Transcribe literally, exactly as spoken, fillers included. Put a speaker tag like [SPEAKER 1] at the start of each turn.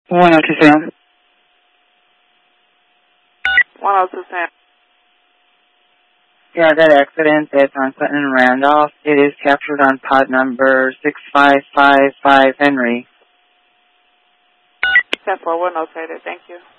[SPEAKER 1] one oh two Sam.
[SPEAKER 2] one oh two Sam.
[SPEAKER 1] Yeah, that accident that's on Clinton and Randolph, it is captured on pod number six five five five Henry.
[SPEAKER 2] ten four, we'll notate it. Thank you.